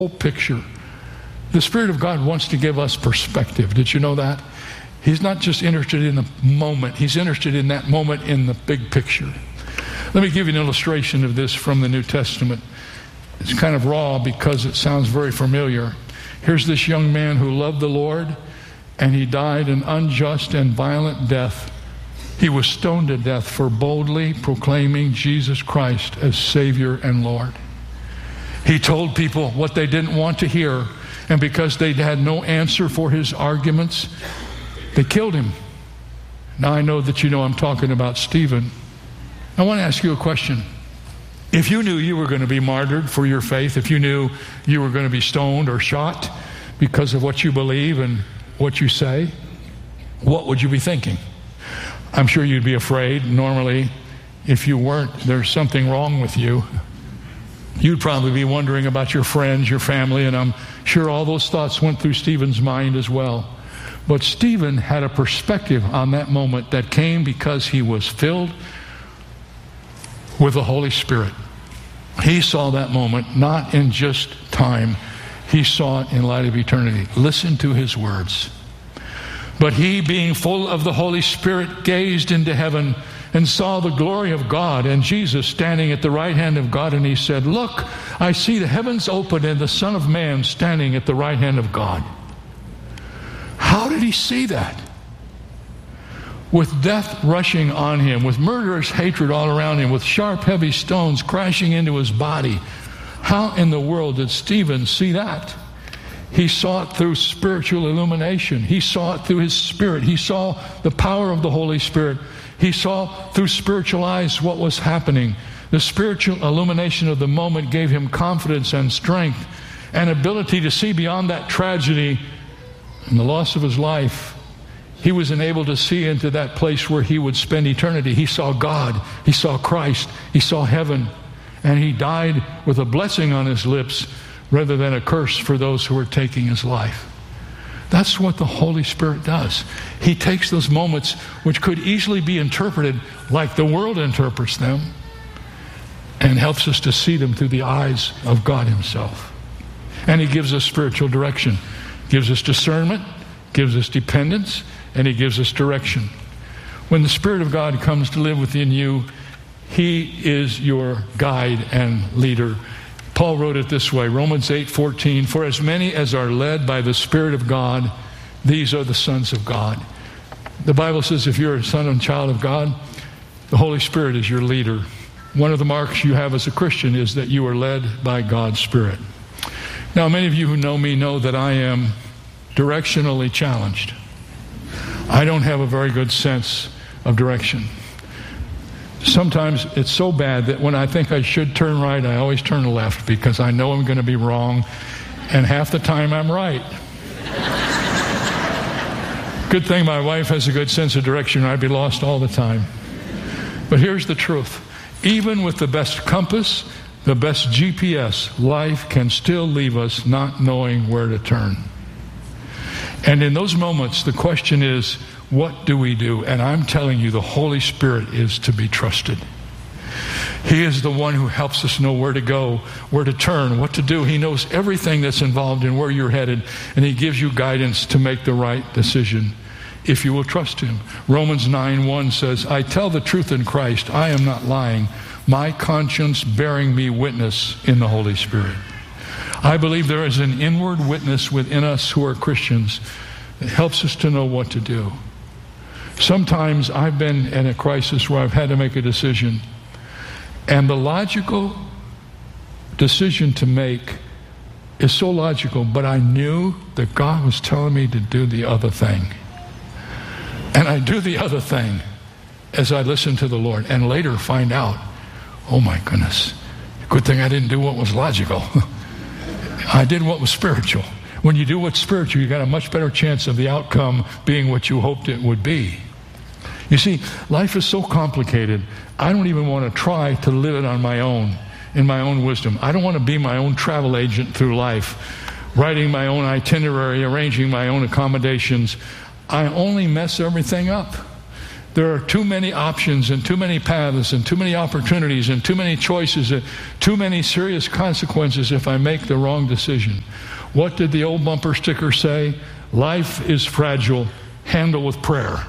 whole picture. The Spirit of God wants to give us perspective. Did you know that? He's not just interested in the moment. He's interested in that moment in the big picture. Let me give you an illustration of this from the New Testament. It's kind of raw because it sounds very familiar. Here's this young man who loved the Lord, and he died an unjust and violent death. He was stoned to death for boldly proclaiming Jesus Christ as Savior and Lord. He told people what they didn't want to hear, and because they had no answer for his arguments, they killed him. Now I know that you know I'm talking about Stephen. I want to ask you a question. If you knew you were going to be martyred for your faith, if you knew you were going to be stoned or shot because of what you believe and what you say, what would you be thinking? I'm sure you'd be afraid. Normally, if you weren't, there's something wrong with you. You'd probably be wondering about your friends, your family, and I'm sure all those thoughts went through Stephen's mind as well. But Stephen had a perspective on that moment that came because he was filled with the Holy Spirit. He saw that moment not in just time. He saw it in light of eternity. Listen to his words. But he, being full of the Holy Spirit, gazed into heaven and saw the glory of God and Jesus standing at the right hand of God. And he said, "Look, I see the heavens open and the Son of Man standing at the right hand of God." How did he see that? With death rushing on him, with murderous hatred all around him, with sharp, heavy stones crashing into his body. How in the world did Stephen see that? He saw it through spiritual illumination. He saw it through his spirit. He saw the power of the Holy Spirit. He saw through spiritual eyes what was happening. The spiritual illumination of the moment gave him confidence and strength and ability to see beyond that tragedy and the loss of his life. He was enabled to see into that place where he would spend eternity. He saw God. He saw Christ. He saw heaven. And he died with a blessing on his lips rather than a curse for those who were taking his life. That's what the Holy Spirit does. He takes those moments which could easily be interpreted like the world interprets them and helps us to see them through the eyes of God himself. And he gives us spiritual direction, gives us discernment, gives us dependence, and he gives us direction. When the Spirit of God comes to live within you, he is your guide and leader. Paul wrote it this way, Romans 8:14, "For as many as are led by the Spirit of God, these are the sons of God." The Bible says if you're a son and child of God, the Holy Spirit is your leader. One of the marks you have as a Christian is that you are led by God's Spirit. Now, many of you who know me know that I am directionally challenged. I don't have a very good sense of direction. Sometimes it's so bad that when I think I should turn right, I always turn left because I know I'm going to be wrong, and half the time I'm right. Good thing my wife has a good sense of direction, or I'd be lost all the time. But here's the truth. Even with the best compass, the best GPS, life can still leave us not knowing where to turn. And in those moments, the question is, what do we do? And I'm telling you, the Holy Spirit is to be trusted. He is the one who helps us know where to go, where to turn, what to do. He knows everything that's involved in where you're headed, and he gives you guidance to make the right decision if you will trust him. Romans 9:1 says, "I tell the truth in Christ. I am not lying. My conscience bearing me witness in the Holy Spirit." I believe there is an inward witness within us who are Christians that helps us to know what to do. Sometimes I've been in a crisis where I've had to make a decision, and the logical decision to make is so logical, but I knew that God was telling me to do the other thing. And I do the other thing as I listen to the Lord, and later find out, oh my goodness, good thing I didn't do what was logical. I did what was spiritual. When you do what's spiritual, you got a much better chance of the outcome being what you hoped it would be. You see, life is so complicated, I don't even want to try to live it on my own, in my own wisdom. I don't want to be my own travel agent through life, writing my own itinerary, arranging my own accommodations. I only mess everything up. There are too many options and too many paths and too many opportunities and too many choices and too many serious consequences if I make the wrong decision. What did the old bumper sticker say? Life is fragile. Handle with prayer.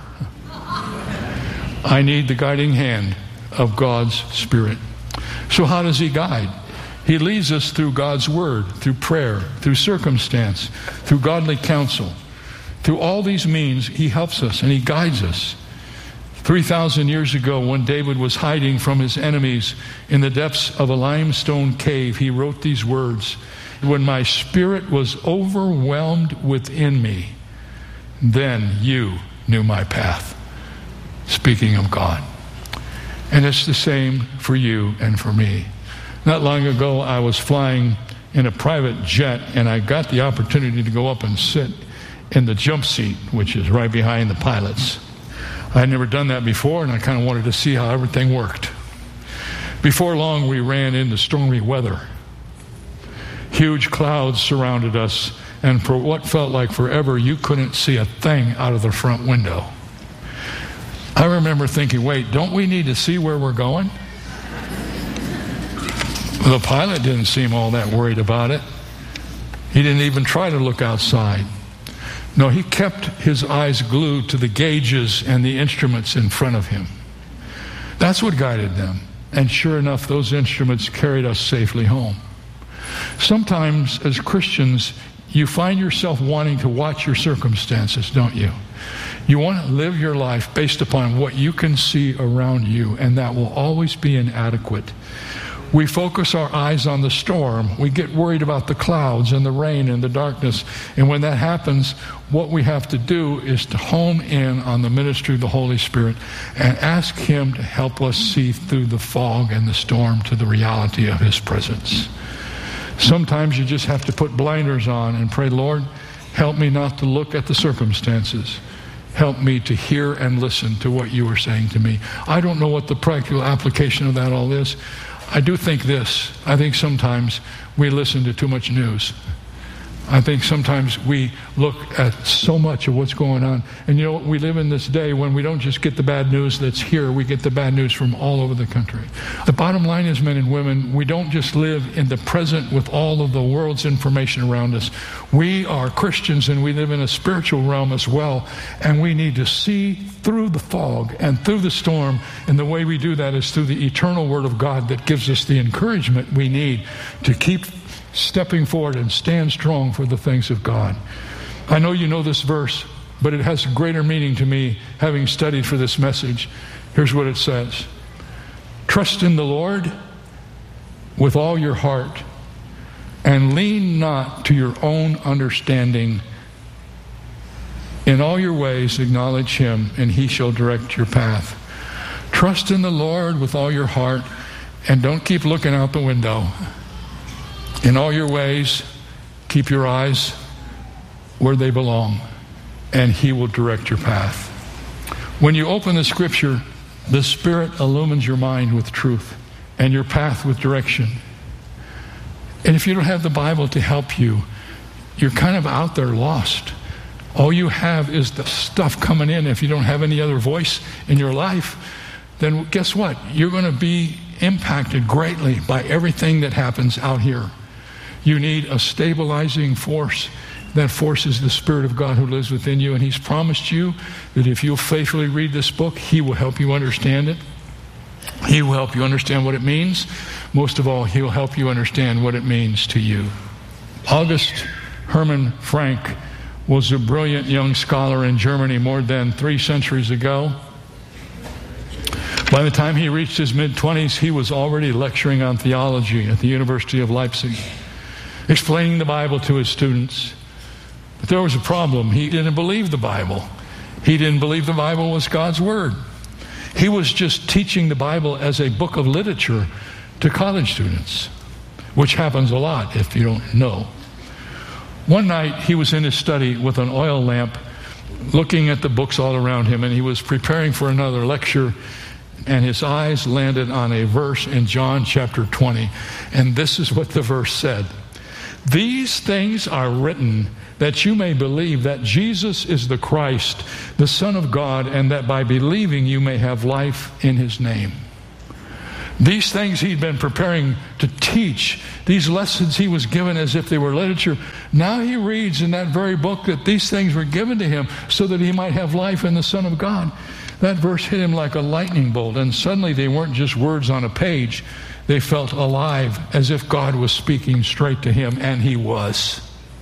I need the guiding hand of God's Spirit. So how does He guide? He leads us through God's Word, through prayer, through circumstance, through godly counsel. Through all these means, He helps us and He guides us. 3,000 years ago, when David was hiding from his enemies in the depths of a limestone cave, he wrote these words, "When my spirit was overwhelmed within me, then you knew my path." Speaking of God. And it's the same for you and for me. Not long ago, I was flying in a private jet, and I got the opportunity to go up and sit in the jump seat, which is right behind the pilots. I had never done that before, and I kind of wanted to see how everything worked. Before long, we ran into stormy weather. Huge clouds surrounded us, and for what felt like forever, you couldn't see a thing out of the front window. I remember thinking, wait, don't we need to see where we're going? The pilot didn't seem all that worried about it. He didn't even try to look outside. No, he kept his eyes glued to the gauges and the instruments in front of him. That's what guided them. And sure enough, those instruments carried us safely home. Sometimes, as Christians, you find yourself wanting to watch your circumstances, don't you? You want to live your life based upon what you can see around you, and that will always be inadequate. We focus our eyes on the storm. We get worried about the clouds and the rain and the darkness. And when that happens, what we have to do is to home in on the ministry of the Holy Spirit and ask Him to help us see through the fog and the storm to the reality of His presence. Sometimes you just have to put blinders on and pray, Lord, help me not to look at the circumstances. Help me to hear and listen to what you are saying to me. I don't know what the practical application of that all is. I do think this. I think sometimes we listen to too much news. I think sometimes we look at so much of what's going on. And you know, we live in this day when we don't just get the bad news that's here, we get the bad news from all over the country. The bottom line is, men and women, we don't just live in the present with all of the world's information around us. We are Christians and we live in a spiritual realm as well. And we need to see through the fog and through the storm. And the way we do that is through the eternal Word of God that gives us the encouragement we need to keep stepping forward and stand strong for the things of God. I know you know this verse, but it has greater meaning to me having studied for this message. Here's what it says. Trust in the Lord with all your heart and lean not to your own understanding. In all your ways acknowledge Him and He shall direct your path. Trust in the Lord with all your heart and don't keep looking out the window. In all your ways, keep your eyes where they belong, and He will direct your path. When you open the Scripture, the Spirit illumines your mind with truth and your path with direction. And if you don't have the Bible to help you, you're kind of out there lost. All you have is the stuff coming in. If you don't have any other voice in your life, then guess what? You're going to be impacted greatly by everything that happens out here. You need a stabilizing force. That force is the Spirit of God who lives within you, and He's promised you that if you'll faithfully read this book, He will help you understand it. He will help you understand what it means. Most of all, He'll help you understand what it means to you. August Hermann Frank was a brilliant young scholar in Germany more than 3 centuries ago. By the time he reached his mid-20s, he was already lecturing on theology at the University of Leipzig, explaining the Bible to his students. But there was a problem. He didn't believe the Bible. He didn't believe the Bible was God's Word. He was just teaching the Bible as a book of literature to college students, which happens a lot if you don't know. One night he was in his study with an oil lamp looking at the books all around him, and he was preparing for another lecture, and his eyes landed on a verse in John chapter 20. And this is what the verse said. These things are written that you may believe that Jesus is the Christ, the Son of God, and that by believing you may have life in his name. These things he'd been preparing to teach, these lessons he was given as if they were literature. Now he reads in that very book that these things were given to him so that he might have life in the Son of God. That verse hit him like a lightning bolt, and suddenly they weren't just words on a page. They felt alive, as if God was speaking straight to him, and he was.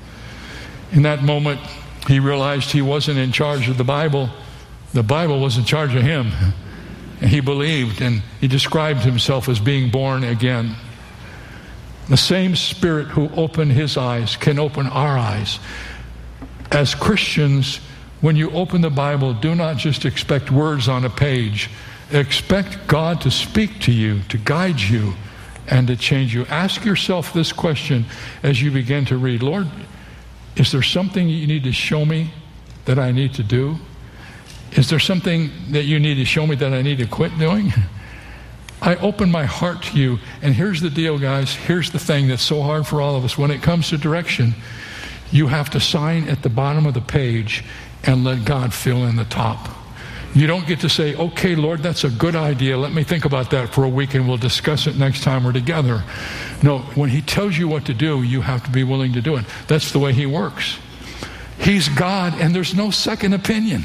In that moment, he realized he wasn't in charge of the Bible. The Bible was in charge of him. And he believed, and he described himself as being born again. The same Spirit who opened his eyes can open our eyes. As Christians, when you open the Bible, do not just expect words on a page. Expect God to speak to you, to guide you, and to change you. Ask yourself this question as you begin to read. Lord, is there something you need to show me that I need to do? Is there something that you need to show me that I need to quit doing? I open my heart to you, and here's the deal, guys. Here's the thing that's so hard for all of us. When it comes to direction, you have to sign at the bottom of the page and let God fill in the top. You don't get to say, okay, Lord, that's a good idea. Let me think about that for a week and we'll discuss it next time we're together. No, when he tells you what to do, you have to be willing to do it. That's the way he works. He's God, and there's no second opinion.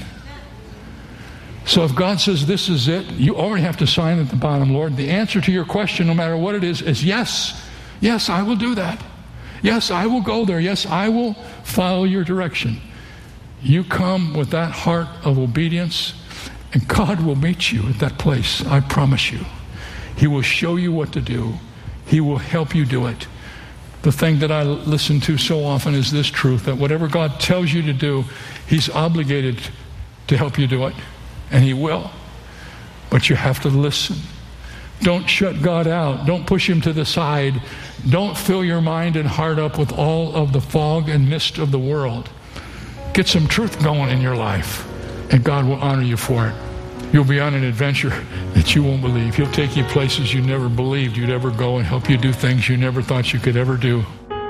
So if God says this is it, you already have to sign at the bottom, Lord. The answer to your question, no matter what it is yes. Yes, I will do that. Yes, I will go there. Yes, I will follow your direction. You come with that heart of obedience, and God will meet you at that place. I promise you. He will show you what to do. He will help you do it. The thing that I listen to so often is this truth, that whatever God tells you to do, he's obligated to help you do it. And he will. But you have to listen. Don't shut God out. Don't push him to the side. Don't fill your mind and heart up with all of the fog and mist of the world. Get some truth going in your life, and God will honor you for it. You'll be on an adventure that you won't believe. He'll take you places you never believed you'd ever go and help you do things you never thought you could ever do.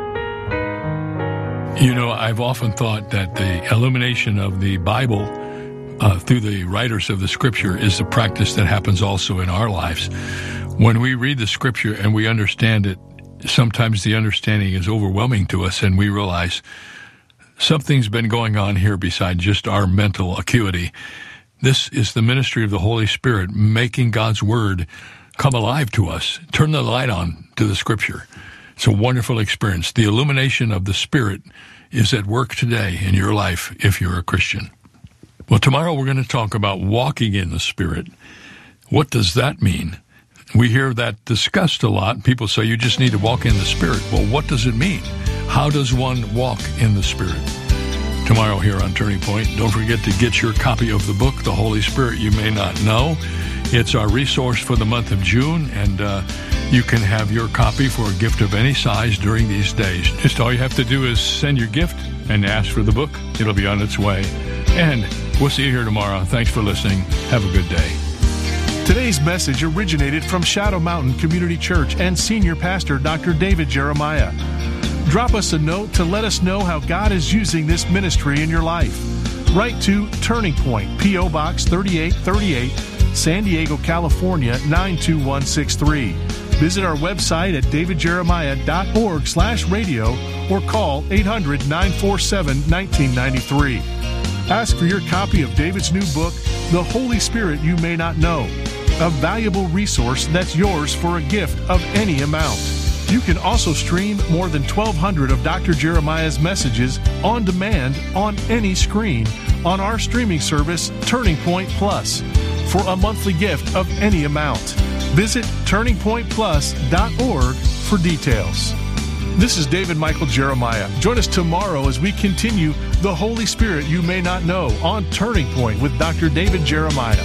You know, I've often thought that the illumination of the Bible through the writers of the Scripture is a practice that happens also in our lives. When we read the Scripture and we understand it, sometimes the understanding is overwhelming to us, and we realize something's been going on here beside just our mental acuity. This is the ministry of the Holy Spirit, making God's Word come alive to us. Turn the light on to the Scripture. It's a wonderful experience. The illumination of the Spirit is at work today in your life if you're a Christian. Well, tomorrow we're going to talk about walking in the Spirit. What does that mean? We hear that discussed a lot. People say you just need to walk in the Spirit. Well, what does it mean? How does one walk in the Spirit? Tomorrow here on Turning Point, don't forget to get your copy of the book, The Holy Spirit You May Not Know. It's our resource for the month of June, and you can have your copy for a gift of any size during these days. Just all you have to do is send your gift and ask for the book. It'll be on its way. And we'll see you here tomorrow. Thanks for listening. Have a good day. Today's message originated from Shadow Mountain Community Church and Senior Pastor Dr. David Jeremiah. Drop us a note to let us know how God is using this ministry in your life. Write to Turning Point, P.O. Box 3838, San Diego, California 92163. Visit our website at davidjeremiah.org/radio or call 800-947-1993. Ask for your copy of David's new book, The Holy Spirit You May Not Know, a valuable resource that's yours for a gift of any amount. You can also stream more than 1,200 of Dr. Jeremiah's messages on demand on any screen on our streaming service, Turning Point Plus, for a monthly gift of any amount. Visit turningpointplus.org for details. This is David Michael Jeremiah. Join us tomorrow as we continue The Holy Spirit You May Not Know on Turning Point with Dr. David Jeremiah.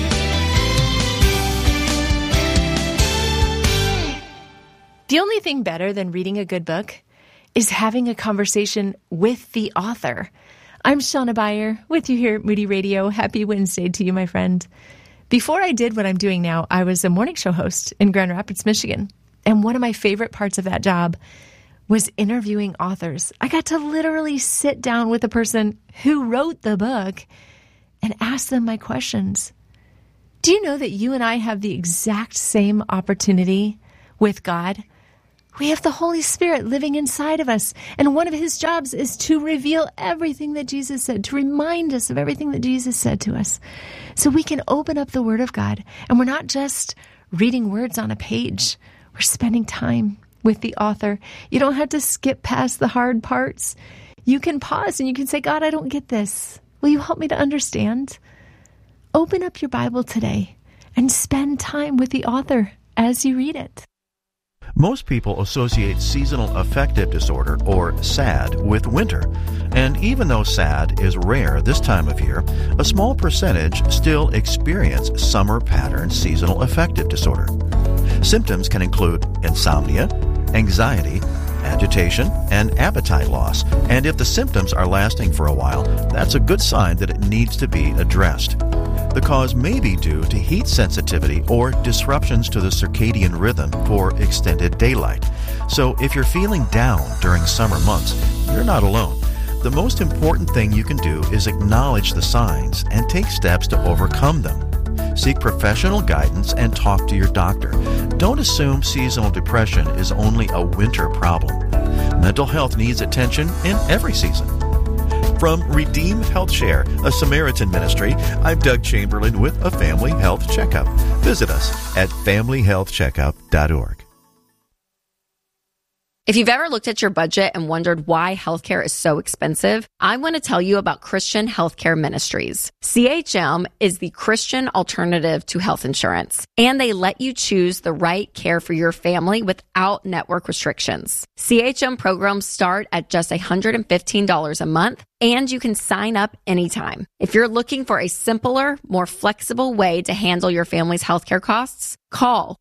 The only thing better than reading a good book is having a conversation with the author. I'm Shauna Beyer with you here at Moody Radio. Happy Wednesday to you, my friend. Before I did what I'm doing now, I was a morning show host in Grand Rapids, Michigan. And one of my favorite parts of that job was interviewing authors. I got to literally sit down with the person who wrote the book and ask them my questions. Do you know that you and I have the exact same opportunity with God? We have the Holy Spirit living inside of us, and one of his jobs is to reveal everything that Jesus said, to remind us of everything that Jesus said to us. So we can open up the Word of God, and we're not just reading words on a page. We're spending time with the author. You don't have to skip past the hard parts. You can pause and you can say, God, I don't get this. Will you help me to understand? Open up your Bible today and spend time with the author as you read it. Most people associate seasonal affective disorder, or SAD, with winter. And even though SAD is rare this time of year, a small percentage still experience summer pattern seasonal affective disorder. Symptoms can include insomnia, anxiety, agitation, and appetite loss. And if the symptoms are lasting for a while, that's a good sign that it needs to be addressed. The cause may be due to heat sensitivity or disruptions to the circadian rhythm for extended daylight. So if you're feeling down during summer months, you're not alone. The most important thing you can do is acknowledge the signs and take steps to overcome them. Seek professional guidance and talk to your doctor. Don't assume seasonal depression is only a winter problem. Mental health needs attention in every season. From Redeem Health Share, a Samaritan ministry, I'm Doug Chamberlain with a Family Health Checkup. Visit us at familyhealthcheckup.org. If you've ever looked at your budget and wondered why healthcare is so expensive, I want to tell you about Christian Healthcare Ministries. CHM is the Christian alternative to health insurance, and they let you choose the right care for your family without network restrictions. CHM programs start at just $115 a month, and you can sign up anytime. If you're looking for a simpler, more flexible way to handle your family's healthcare costs, call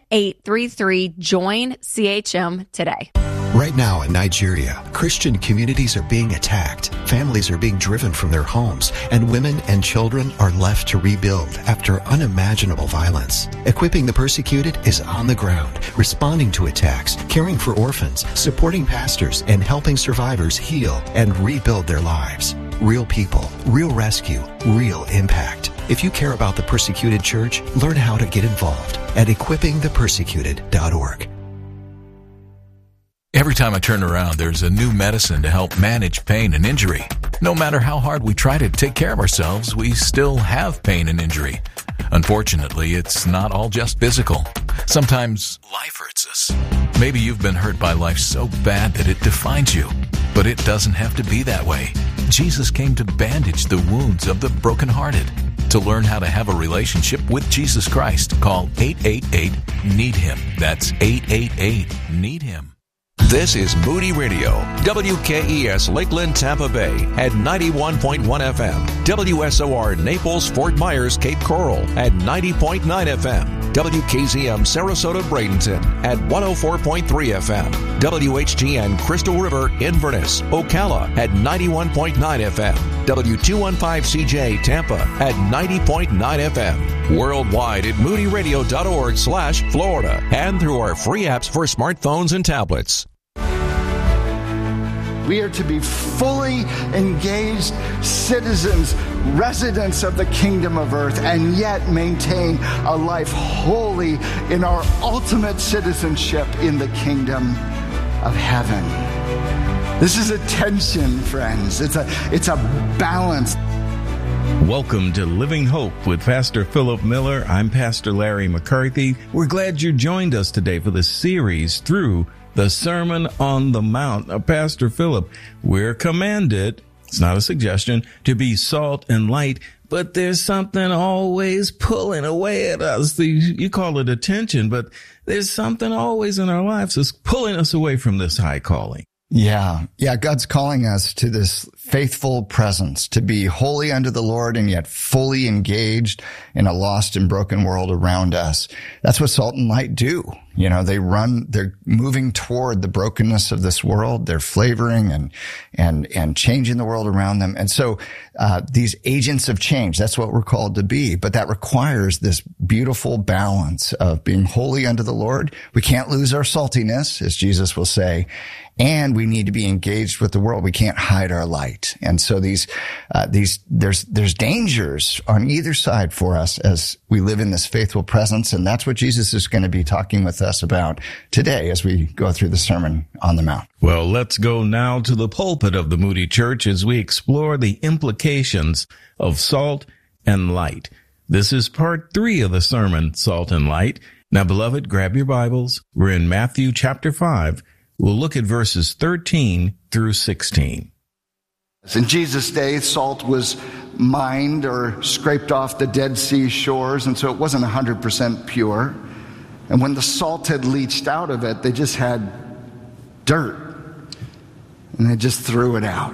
1-833-JOIN-CHM today. Right now in Nigeria, Christian communities are being attacked, families are being driven from their homes, and women and children are left to rebuild after unimaginable violence. Equipping the Persecuted is on the ground, responding to attacks, caring for orphans, supporting pastors, and helping survivors heal and rebuild their lives. Real people, real rescue, real impact. If you care about the persecuted church, learn how to get involved at equippingthepersecuted.org. Every time I turn around, there's a new medicine to help manage pain and injury. No matter how hard we try to take care of ourselves, we still have pain and injury. Unfortunately, it's not all just physical. Sometimes life hurts us. Maybe you've been hurt by life so bad that it defines you. But it doesn't have to be that way. Jesus came to bandage the wounds of the brokenhearted. To learn how to have a relationship with Jesus Christ, call 888-NEED-HIM. That's 888-NEED-HIM. This is Moody Radio, WKES Lakeland, Tampa Bay at 91.1 FM, WSOR Naples, Fort Myers, Cape Coral at 90.9 FM, WKZM Sarasota, Bradenton at 104.3 FM, WHGN Crystal River, Inverness, Ocala at 91.9 FM, W215CJ Tampa at 90.9 FM, worldwide at moodyradio.org/Florida, and through our free apps for smartphones and tablets. We are to be fully engaged citizens, residents of the kingdom of earth, and yet maintain a life wholly in our ultimate citizenship in the kingdom of heaven. This is a tension, friends. It's a balance. Welcome to Living Hope with Pastor Philip Miller. I'm Pastor Larry McCarthy. We're glad you joined us today for the series through the Sermon on the Mount. Now, Pastor Philip, we're commanded, it's not a suggestion, to be salt and light, but there's something always pulling away at us. You call it attention, but there's something always in our lives that's pulling us away from this high calling. Yeah, God's calling us to this faithful presence, to be holy unto the Lord and yet fully engaged in a lost and broken world around us. That's what salt and light do. They're moving toward the brokenness of this world. They're flavoring and changing the world around them. And so, these agents of change, that's what we're called to be. But that requires this beautiful balance of being holy unto the Lord. We can't lose our saltiness, as Jesus will say. And we need to be engaged with the world. We can't hide our light. And so there's dangers on either side for us as we live in this faithful presence. And that's what Jesus is going to be talking with us about today as we go through the Sermon on the Mount. Well, let's go now to the pulpit of the Moody Church as we explore the implications of salt and light. This is part 3 of the sermon, Salt and Light. Now, beloved, grab your Bibles. We're in Matthew chapter 5. We'll look at verses 13 through 16. In Jesus' day, salt was mined or scraped off the Dead Sea shores, and so it wasn't 100% pure. And when the salt had leached out of it, they just had dirt, and they just threw it out.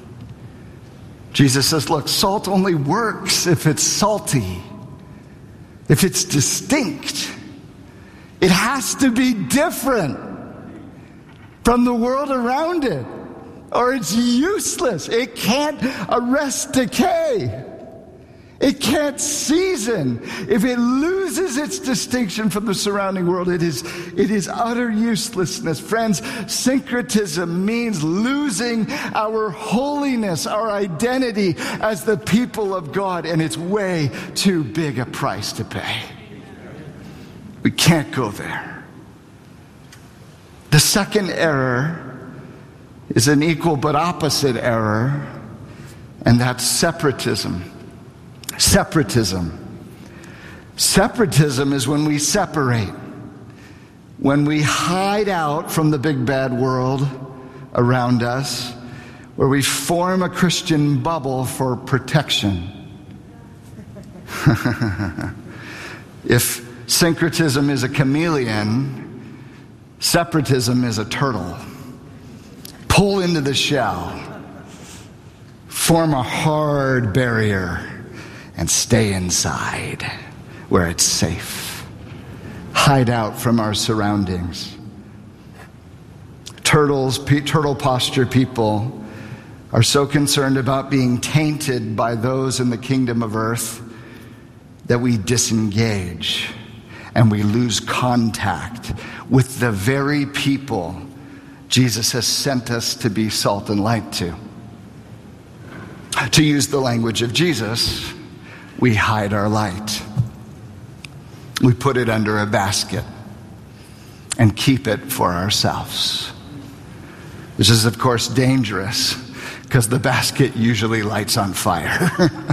Jesus says, look, salt only works if it's salty, if it's distinct. It has to be different from the world around it, or it's useless. It can't arrest decay. It can't season. If it loses its distinction from the surrounding world, it is utter uselessness. Friends, syncretism means losing our holiness, our identity as the people of God, and it's way too big a price to pay. We can't go there. The second error is an equal but opposite error, and that's separatism. Separatism is when we separate, when we hide out from the big bad world around us, where we form a Christian bubble for protection. If syncretism is a chameleon, separatism is a turtle. Pull into the shell, form a hard barrier, and stay inside where it's safe. Hide out from our surroundings. Turtle posture people are so concerned about being tainted by those in the kingdom of earth that we disengage and we lose contact with the very people Jesus has sent us to be salt and light to. To use the language of Jesus, we hide our light. We put it under a basket and keep it for ourselves. This is, of course, dangerous because the basket usually lights on fire.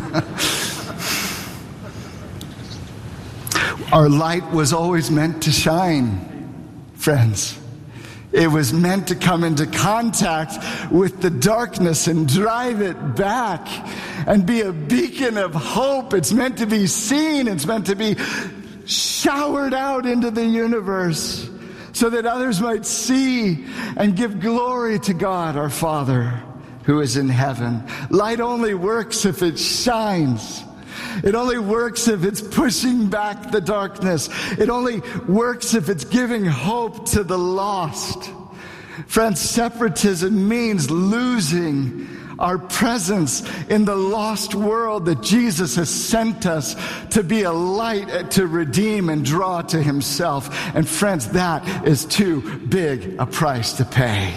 Our light was always meant to shine, friends. It was meant to come into contact with the darkness and drive it back and be a beacon of hope. It's meant to be seen. It's meant to be showered out into the universe so that others might see and give glory to God, our Father, who is in heaven. Light only works if it shines. It only works if it's pushing back the darkness. It only works if it's giving hope to the lost. Friends, separatism means losing our presence in the lost world that Jesus has sent us to be a light to redeem and draw to himself. And friends, that is too big a price to pay.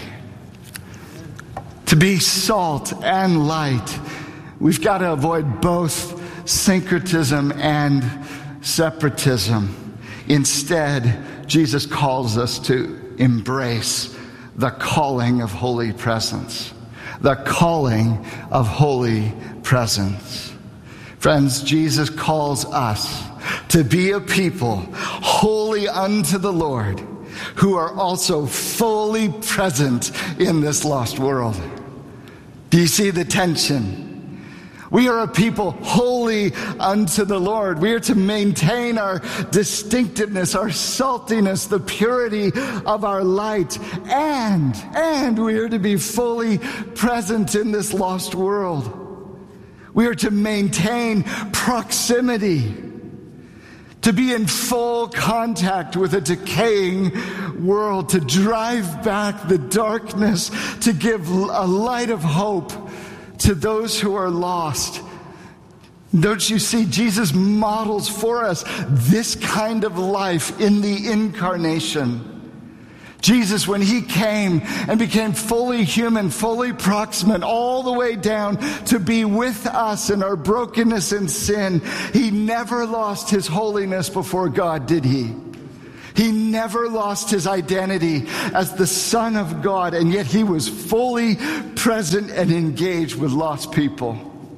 To be salt and light, we've got to avoid both syncretism and separatism. Instead, Jesus calls us to embrace the calling of holy presence. The calling of holy presence. Friends, Jesus calls us to be a people holy unto the Lord, who are also fully present in this lost world. Do you see the tension? We are a people holy unto the Lord. We are to maintain our distinctiveness, our saltiness, the purity of our light, and we are to be fully present in this lost world. We are to maintain proximity to be in full contact with a decaying world, to drive back the darkness, to give a light of hope to those who are lost. Don't you see, Jesus models for us this kind of life in the incarnation. Jesus, when he came and became fully human, fully proximate, all the way down to be with us in our brokenness and sin, he never lost his holiness before God, did he? He never lost his identity as the Son of God, and yet he was fully present and engaged with lost people.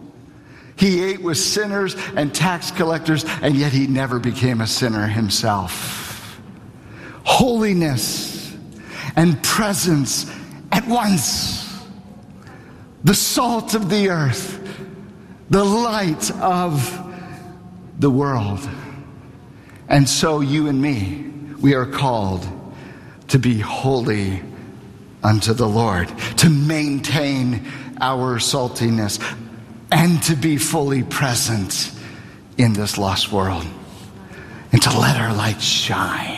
He ate with sinners and tax collectors, and yet he never became a sinner himself. Holiness and presence at once. The salt of the earth, the light of the world. And so you and me, we are called to be holy unto the Lord, to maintain our saltiness, and to be fully present in this lost world, and to let our light shine.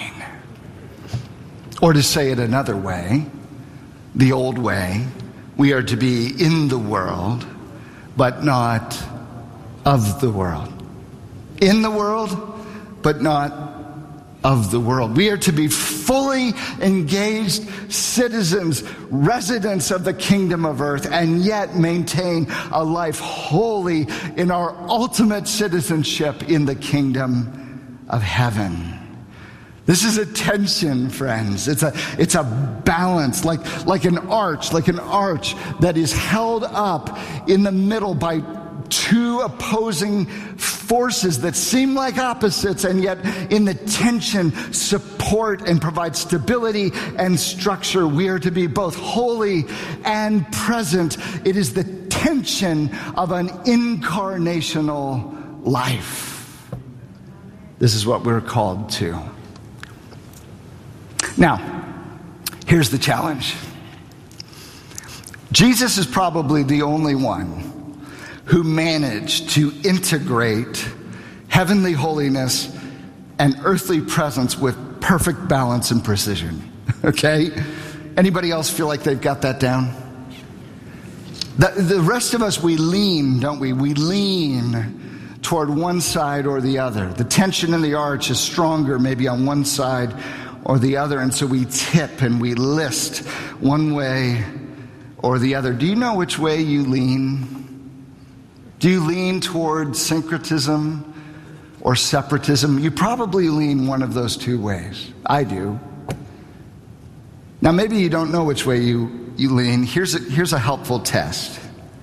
Or to say it another way, the old way, we are to be in the world, but not of the world. In the world, but not of the world. We are to be fully engaged citizens, residents of the kingdom of earth, and yet maintain a life holy in our ultimate citizenship in the kingdom of heaven. This is a tension, friends. It's a balance, like an arch that is held up in the middle by two opposing forces that seem like opposites, and yet in the tension support and provide stability and structure. We are to be both holy and present. It is the tension of an incarnational life. This is what we're called to. Now, here's the challenge. Jesus is probably the only one who managed to integrate heavenly holiness and earthly presence with perfect balance and precision. Okay? Anybody else feel like they've got that down? The rest of us, we lean, don't we? We lean toward one side or the other. The tension in the arch is stronger maybe on one side or the other, and so we tip and we list one way or the other. Do you know which way you lean? Do you lean toward syncretism or separatism? You probably lean one of those two ways. I do. Now, maybe you don't know which way you lean. Here's a helpful test.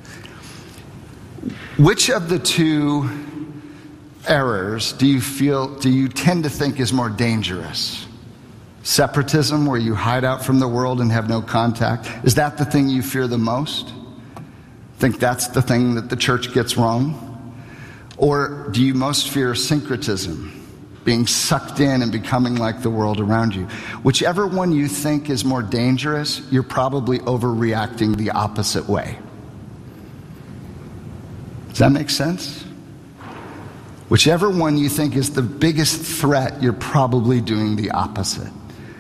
Which of the two errors do you tend to think is more dangerous? Separatism, where you hide out from the world and have no contact, is that the thing you fear the most? Think that's the thing that the church gets wrong? Or do you most fear syncretism, being sucked in and becoming like the world around you? Whichever one you think is more dangerous, you're probably overreacting the opposite way. Does that make sense? Whichever one you think is the biggest threat, you're probably doing the opposite.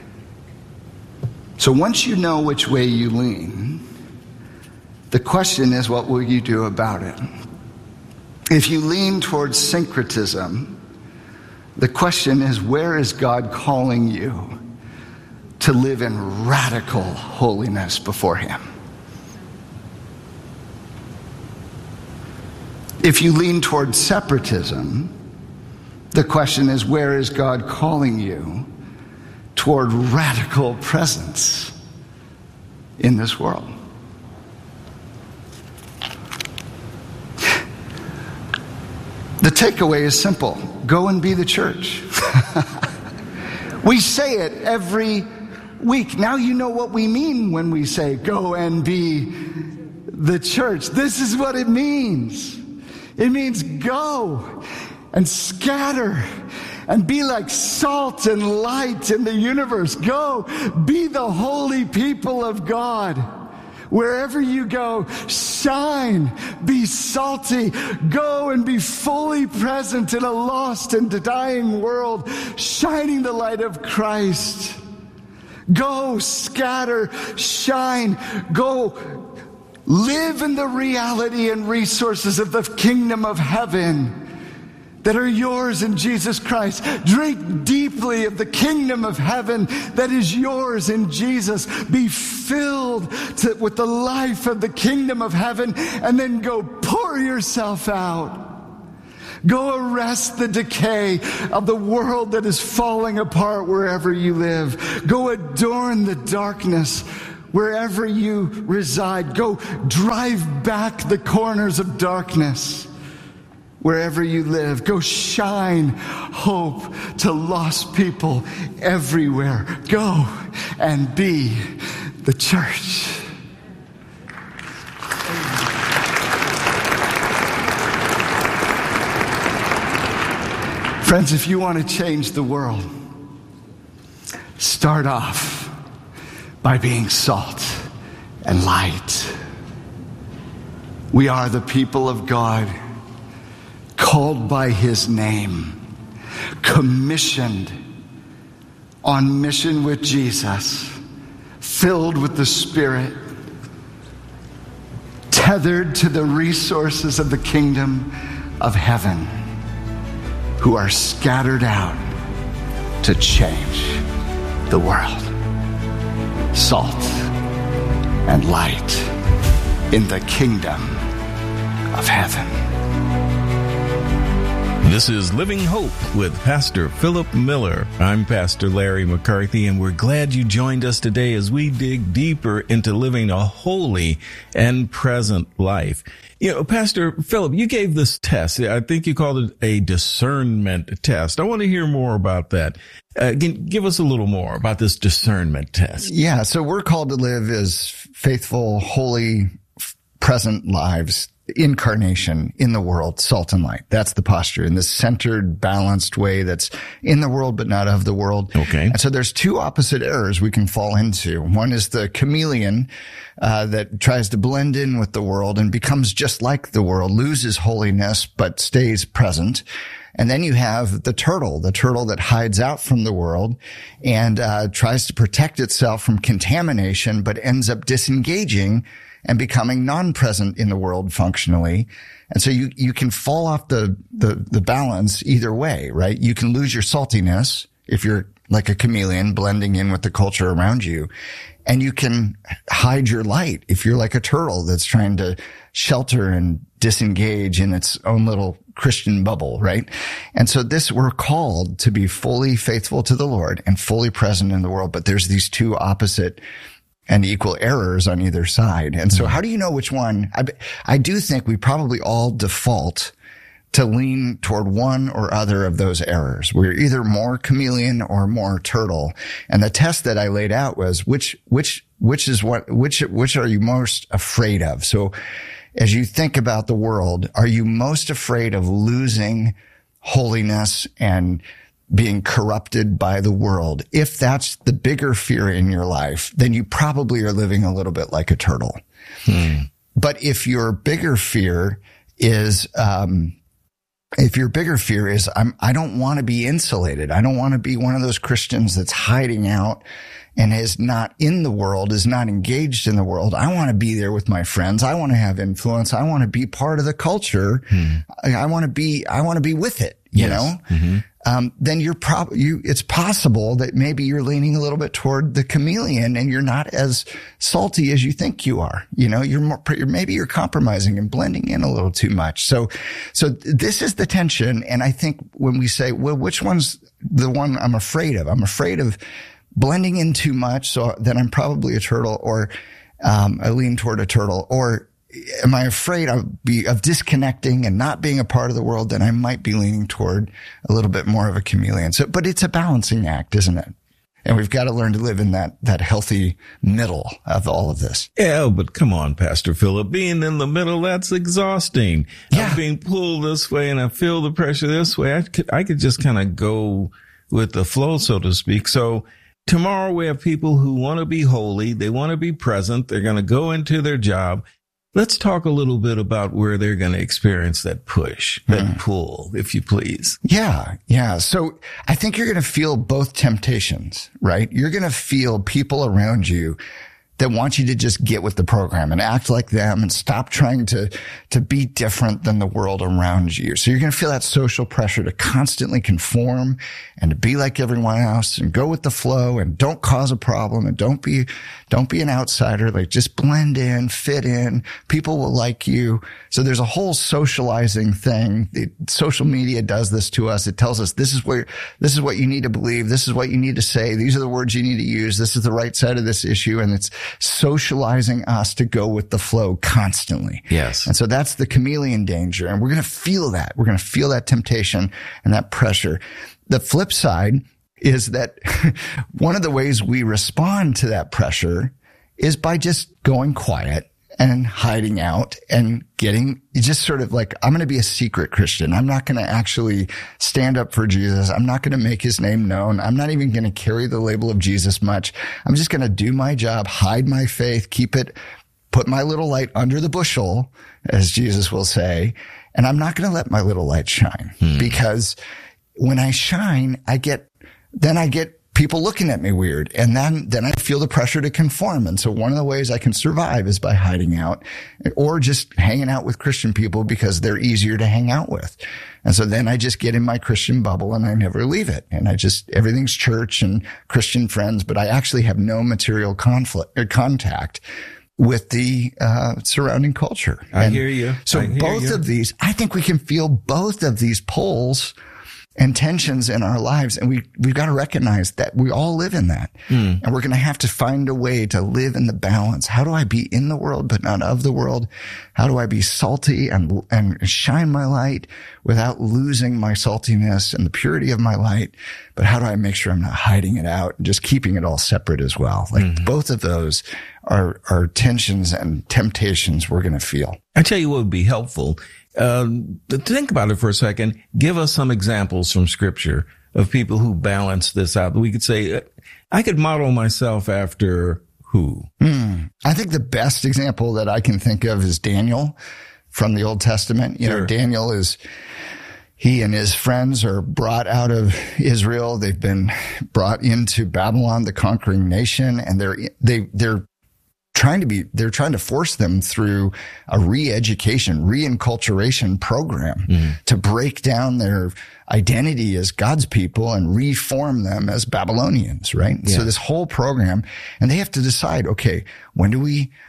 So once you know which way you lean, the question is, what will you do about it? If you lean towards syncretism, the question is, where is God calling you to live in radical holiness before Him? If you lean towards separatism, the question is, where is God calling you toward radical presence in this world? The takeaway is simple. Go and be the church. We say it every week. Now you know what we mean when we say go and be the church. This is what it means. It means go and scatter and be like salt and light in the universe. Go be the holy people of God. Wherever you go, shine, be salty, go and be fully present in a lost and dying world, shining the light of Christ. Go, scatter, shine, go, live in the reality and resources of the kingdom of heaven that are yours in Jesus Christ. Drink deeply of the kingdom of heaven that is yours in Jesus. Be filled with the life of the kingdom of heaven, and then go pour yourself out. Go arrest the decay of the world that is falling apart wherever you live. Go adorn the darkness wherever you reside. Go drive back the corners of darkness wherever you live. Go shine hope to lost people everywhere. Go and be the church. Friends, if you want to change the world, start off by being salt and light. We are the people of God, called by His name, commissioned on mission with Jesus, filled with the Spirit, tethered to the resources of the kingdom of heaven, who are scattered out to change the world. Salt and light in the kingdom of heaven. This is Living Hope with Pastor Philip Miller. I'm Pastor Larry McCarthy, and we're glad you joined us today as we dig deeper into living a holy and present life. You know, Pastor Philip, you gave this test. I think you called it a discernment test. I want to hear more about that. Give us a little more about this discernment test. Yeah, so we're called to live as faithful, holy, present lives, incarnation in the world, salt and light. That's the posture, in this centered, balanced way that's in the world but not of the world. Okay. And so there's two opposite errors we can fall into. One is the chameleon that tries to blend in with the world and becomes just like the world, loses holiness but stays present. And then you have the turtle that hides out from the world and tries to protect itself from contamination but ends up disengaging and becoming non-present in the world functionally. And so you can fall off the balance either way, right? You can lose your saltiness if you're like a chameleon blending in with the culture around you. And you can hide your light if you're like a turtle that's trying to shelter and disengage in its own little Christian bubble, right? And so we're called to be fully faithful to the Lord and fully present in the world, but there's these two opposite and equal errors on either side. And so how do you know which one? I do think we probably all default to lean toward one or other of those errors. We're either more chameleon or more turtle. And the test that I laid out was which are you most afraid of? So as you think about the world, are you most afraid of losing holiness and being corrupted by the world? If that's the bigger fear in your life, then you probably are living a little bit like a turtle. But if your bigger fear is, I don't want to be insulated. I don't want to be one of those Christians that's hiding out and is not in the world, is not engaged in the world. I want to be there with my friends. I want to have influence. I want to be part of the culture. I want to be with it, you know? Then it's possible that maybe you're leaning a little bit toward the chameleon and you're not as salty as you think you are. You know, maybe you're compromising and blending in a little too much. So this is the tension. And I think when we say, well, which one's the one I'm afraid of? I'm afraid of blending in too much, so then I'm probably a turtle, or I lean toward a turtle. Or am I afraid of disconnecting and not being a part of the world? Then I might be leaning toward a little bit more of a chameleon. So, but it's a balancing act, isn't it? And we've got to learn to live in that healthy middle of all of this. Yeah, but come on, Pastor Philip, being in the middle, that's exhausting. Yeah. I'm being pulled this way and I feel the pressure this way. I could just kind of go with the flow, so to speak. So tomorrow we have people who want to be holy. They want to be present. They're going to go into their job. Let's talk a little bit about where they're going to experience that push, that pull, if you please. Yeah. So I think you're going to feel both temptations, right? You're going to feel people around you that want you to just get with the program and act like them and stop trying to be different than the world around you. So you're going to feel that social pressure to constantly conform and to be like everyone else and go with the flow and don't cause a problem and don't be an outsider. Like, just blend in, fit in. People will like you. So there's a whole socializing thing. Social media does this to us. It tells us this is what you need to believe. This is what you need to say. These are the words you need to use. This is the right side of this issue. And it's socializing us to go with the flow constantly. Yes. And so that's the chameleon danger. And we're going to feel that. We're going to feel that temptation and that pressure. The flip side is that one of the ways we respond to that pressure is by just going quiet and hiding out and getting just sort of like, I'm going to be a secret Christian. I'm not going to actually stand up for Jesus. I'm not going to make his name known. I'm not even going to carry the label of Jesus much. I'm just going to do my job, hide my faith, put my little light under the bushel, as Jesus will say. And I'm not going to let my little light shine because when I shine, I get people looking at me weird. And then I feel the pressure to conform. And so one of the ways I can survive is by hiding out or just hanging out with Christian people because they're easier to hang out with. And so then I just get in my Christian bubble and I never leave it. And everything's church and Christian friends, but I actually have no material contact with the surrounding culture. I hear you. So both of these, I think we can feel both of these pulls and tensions in our lives. And we've got to recognize that we all live in that. And we're going to have to find a way to live in the balance. How do I be in the world, but not of the world? How do I be salty and shine my light without losing my saltiness and the purity of my light? But how do I make sure I'm not hiding it out and just keeping it all separate as well? Like both of those are tensions and temptations we're going to feel. I tell you what would be helpful. Think about it for a second. Give us some examples from Scripture of people who balance this out. We could say, I could model myself after who? I think the best example that I can think of is Daniel from the Old Testament. You know, Daniel he and his friends are brought out of Israel. They've been brought into Babylon, the conquering nation, and they're trying to force them through a re-education, re-enculturation program to break down their identity as God's people and reform them as Babylonians, right? Yeah. So this whole program, and they have to decide, okay, when do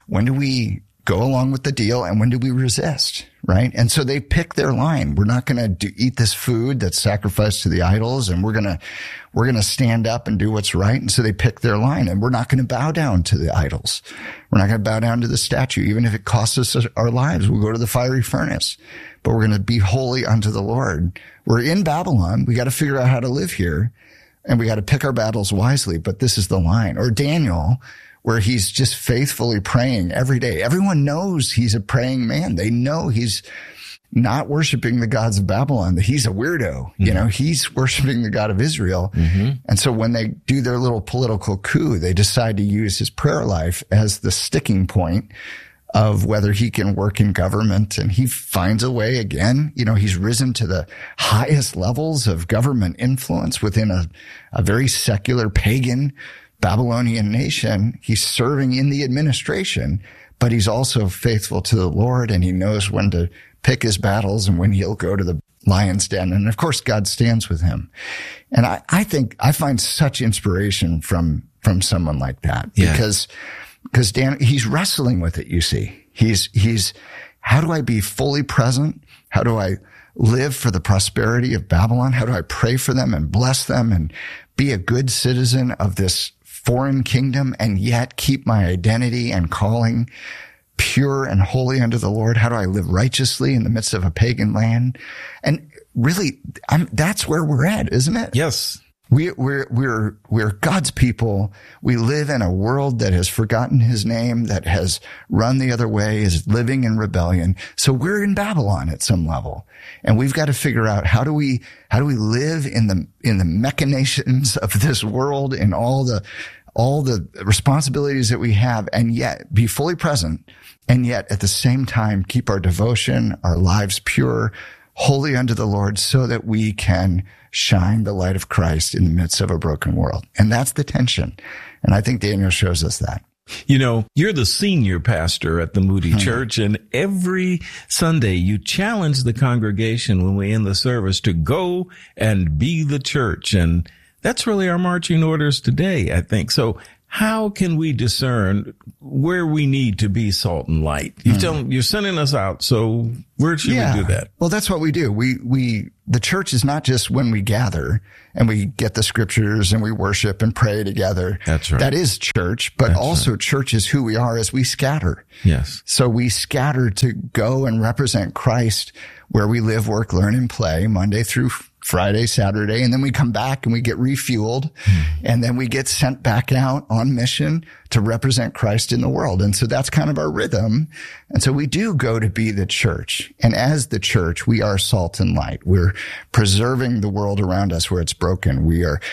we go along with the deal and when do we resist, right? And so they pick their line. We're not going to eat this food that's sacrificed to the idols, and we're going to stand up and do what's right. And so they pick their line, and we're not going to bow down to the idols. We're not going to bow down to the statue. Even if it costs us our lives, we'll go to the fiery furnace, but we're going to be holy unto the Lord. We're in Babylon. We got to figure out how to live here, and we got to pick our battles wisely, but this is the line. Or Daniel, where he's just faithfully praying every day. Everyone knows he's a praying man. They know he's not worshiping the gods of Babylon, that he's a weirdo. You know, he's worshiping the God of Israel. And so when they do their little political coup, they decide to use his prayer life as the sticking point of whether he can work in government. And he finds a way again. You know, he's risen to the highest levels of government influence within a very secular pagan Babylonian nation. He's serving in the administration, but he's also faithful to the Lord, and he knows when to pick his battles and when he'll go to the lion's den. And of course, God stands with him. And I think I find such inspiration from someone like that because Dan, he's wrestling with it. You see, he's how do I be fully present? How do I live for the prosperity of Babylon? How do I pray for them and bless them and be a good citizen of this foreign kingdom and yet keep my identity and calling pure and holy unto the Lord? How do I live righteously in the midst of a pagan land? And really, that's where we're at, isn't it? Yes. We're God's people. We live in a world that has forgotten his name, that has run the other way, is living in rebellion. So we're in Babylon at some level. And we've got to figure out how do we live in the machinations of this world and all the responsibilities that we have, and yet be fully present, and yet at the same time keep our devotion, our lives pure, holy unto the Lord, so that we can shine the light of Christ in the midst of a broken world. And that's the tension. And I think Daniel shows us that. You know, you're the senior pastor at the Moody Church, and every Sunday you challenge the congregation when we end the service to go and be the church. And that's really our marching orders today, I think. So how can we discern where we need to be salt and light? You're sending us out, so where should we do that? Well, that's what we do. The church is not just when we gather and we get the scriptures and we worship and pray together. That's right. That is church, but also church is who we are as we scatter. Yes. So we scatter to go and represent Christ where we live, work, learn, and play Monday through Friday, Saturday, and then we come back and we get refueled, and then we get sent back out on mission to represent Christ in the world. And so that's kind of our rhythm. And so we do go to be the church. And as the church, we are salt and light. We're preserving the world around us where it's broken. We are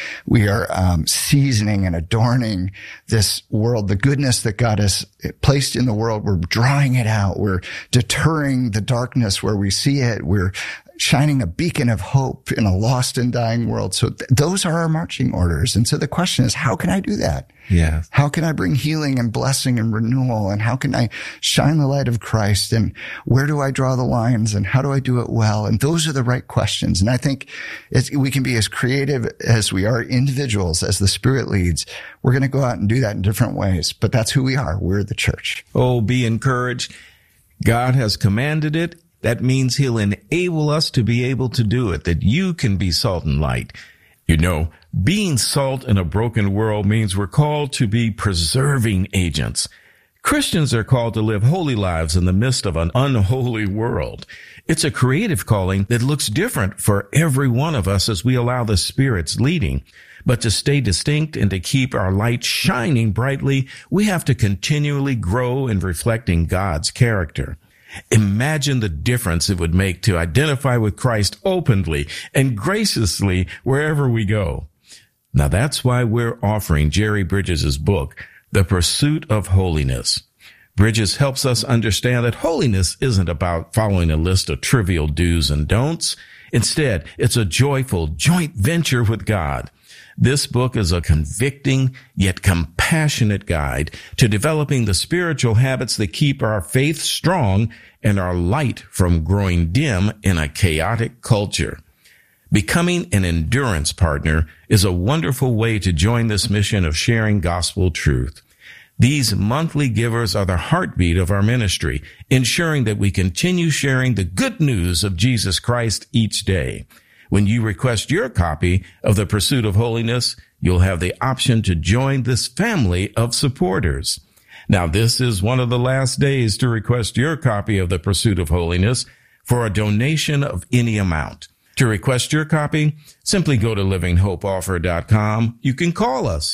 seasoning and adorning this world, the goodness that God has placed in the world. We're drawing it out. We're deterring the darkness where we see it. We're shining a beacon of hope in a lost and dying world. So those are our marching orders. And so the question is, how can I do that? Yeah. How can I bring healing and blessing and renewal? And how can I shine the light of Christ? And where do I draw the lines? And how do I do it well? And those are the right questions. And I think we can be as creative as we are individuals, as the Spirit leads. We're going to go out and do that in different ways. But that's who we are. We're the church. Oh, be encouraged. God has commanded it. That means he'll enable us to be able to do it, that you can be salt and light. You know, being salt in a broken world means we're called to be preserving agents. Christians are called to live holy lives in the midst of an unholy world. It's a creative calling that looks different for every one of us as we allow the Spirit's leading. But to stay distinct and to keep our light shining brightly, we have to continually grow in reflecting God's character. Imagine the difference it would make to identify with Christ openly and graciously wherever we go. Now that's why we're offering Jerry Bridges' book, The Pursuit of Holiness. Bridges helps us understand that holiness isn't about following a list of trivial do's and don'ts. Instead, it's a joyful joint venture with God. This book is a convicting yet compassionate guide to developing the spiritual habits that keep our faith strong and our light from growing dim in a chaotic culture. Becoming an endurance partner is a wonderful way to join this mission of sharing gospel truth. These monthly givers are the heartbeat of our ministry, ensuring that we continue sharing the good news of Jesus Christ each day. When you request your copy of The Pursuit of Holiness, you'll have the option to join this family of supporters. Now, this is one of the last days to request your copy of The Pursuit of Holiness for a donation of any amount. To request your copy, simply go to livinghopeoffer.com. You can call us,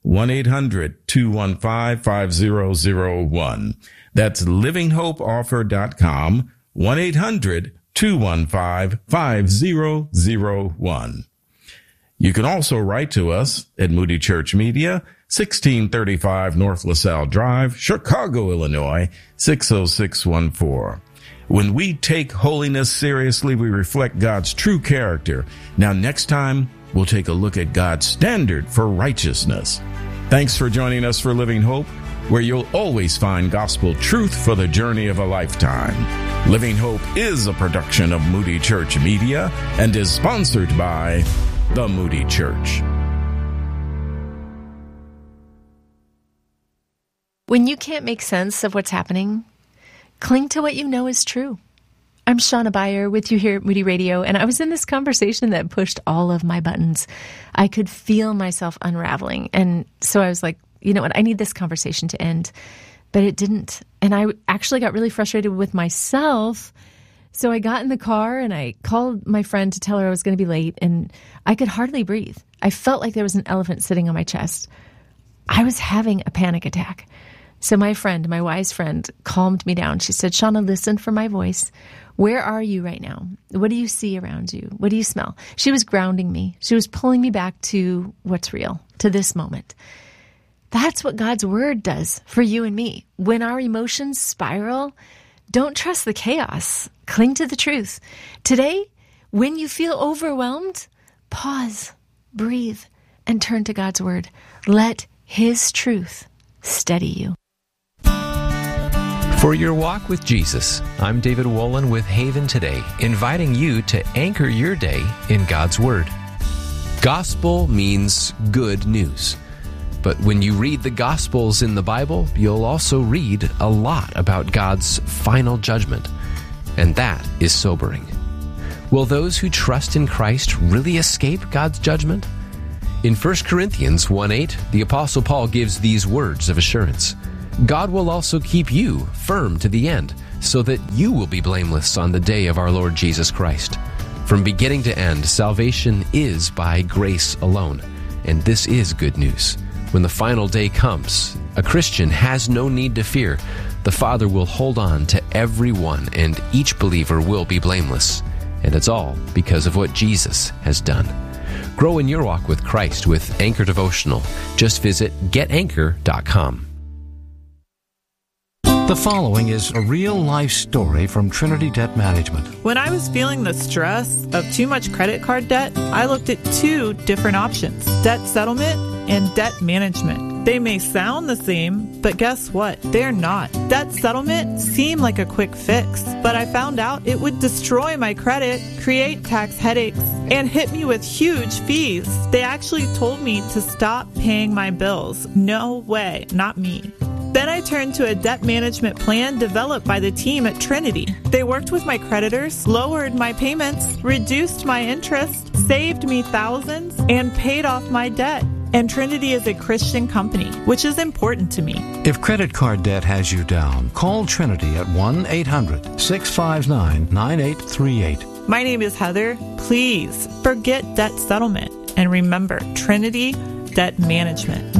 1-800-215-5001. That's livinghopeoffer.com, 1-800-215-5001. You can also write to us at Moody Church Media, 1635 North LaSalle Drive, Chicago, Illinois, 60614. When we take holiness seriously, we reflect God's true character. Now, next time, we'll take a look at God's standard for righteousness. Thanks for joining us for Living Hope, where you'll always find gospel truth for the journey of a lifetime. Living Hope is a production of Moody Church Media and is sponsored by the Moody Church. When you can't make sense of what's happening, cling to what you know is true. I'm Shauna Beyer with you here at Moody Radio, and I was in this conversation that pushed all of my buttons. I could feel myself unraveling, and so I was like, you know what, I need this conversation to end. But it didn't. And I actually got really frustrated with myself So I got in the car and I called my friend to tell her I was going to be late, and I could hardly breathe. I felt like there was an elephant sitting on my chest. I was having a panic attack. So my friend, my wise friend, calmed me down. She said, Shauna, listen for my voice. Where are you right now? What do you see around you? What do you smell? She was grounding me. She was pulling me back to what's real, to this moment. That's what God's word does for you and me. When our emotions spiral, don't trust the chaos. Cling to the truth. Today, when you feel overwhelmed, pause, breathe, and turn to God's word. Let His truth steady you. For your walk with Jesus, I'm David Wolin with Haven Today, inviting you to anchor your day in God's Word. Gospel means good news. But when you read the Gospels in the Bible, you'll also read a lot about God's final judgment. And that is sobering. Will those who trust in Christ really escape God's judgment? In 1 Corinthians 1:8, the Apostle Paul gives these words of assurance. God will also keep you firm to the end, so that you will be blameless on the day of our Lord Jesus Christ. From beginning to end, salvation is by grace alone. And this is good news. When the final day comes, a Christian has no need to fear. The Father will hold on to everyone, and each believer will be blameless. And it's all because of what Jesus has done. Grow in your walk with Christ with Anchor Devotional. Just visit getanchor.com. The following is a real-life story from Trinity Debt Management. When I was feeling the stress of too much credit card debt, I looked at two different options: debt settlement and debt management. They may sound the same, but guess what? They're not. Debt settlement seemed like a quick fix, but I found out it would destroy my credit, create tax headaches, and hit me with huge fees. They actually told me to stop paying my bills. No way, not me. Then I turned to a debt management plan developed by the team at Trinity. They worked with my creditors, lowered my payments, reduced my interest, saved me thousands, and paid off my debt. And Trinity is a Christian company, which is important to me. If credit card debt has you down, call Trinity at 1-800-659-9838. My name is Heather. Please forget debt settlement. And remember, Trinity Debt Management.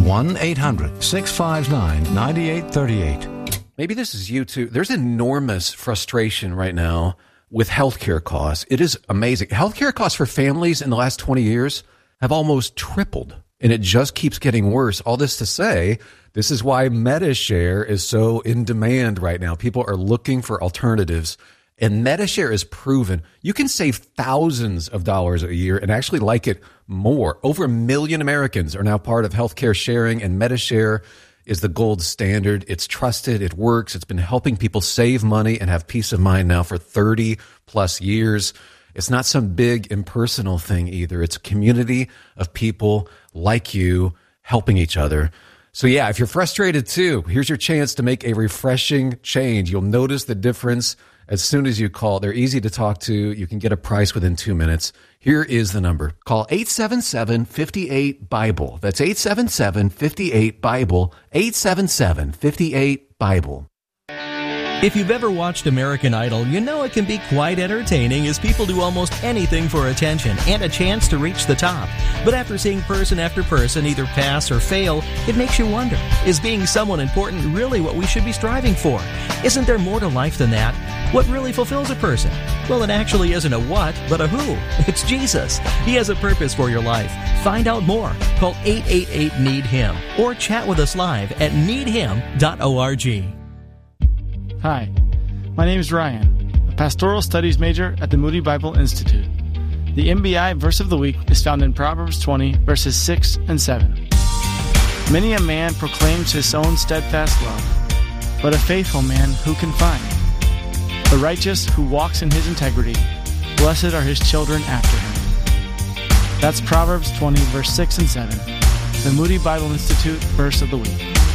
1-800-659-9838. Maybe this is you too. There's enormous frustration right now with healthcare costs. It is amazing. Healthcare costs for families in the last 20 years have almost tripled, and it just keeps getting worse. All this to say, this is why MediShare is so in demand right now. People are looking for alternatives. And MediShare is proven you can save thousands of dollars a year and actually like it more. Over 1 million Americans are now part of healthcare sharing, and MediShare is the gold standard. It's trusted. It works. It's been helping people save money and have peace of mind now for 30 plus years. It's not some big impersonal thing either. It's a community of people like you helping each other. So yeah, if you're frustrated too, here's your chance to make a refreshing change. You'll notice the difference as soon as you call. They're easy to talk to. You can get a price within 2 minutes. Here is the number. Call 877-58-BIBLE. That's 877-58-BIBLE. 877-58-BIBLE. If you've ever watched American Idol, you know it can be quite entertaining as people do almost anything for attention and a chance to reach the top. But after seeing person after person either pass or fail, it makes you wonder, is being someone important really what we should be striving for? Isn't there more to life than that? What really fulfills a person? Well, it actually isn't a what, but a who. It's Jesus. He has a purpose for your life. Find out more. Call 888-NEED-HIM or chat with us live at needhim.org. Hi, my name is Ryan, a pastoral studies major at the Moody Bible Institute. The MBI verse of the week is found in Proverbs 20, verses 6 and 7. Many a man proclaims his own steadfast love, but a faithful man who can find? The righteous who walks in his integrity, blessed are his children after him. That's Proverbs 20, verse 6 and 7, the Moody Bible Institute verse of the week.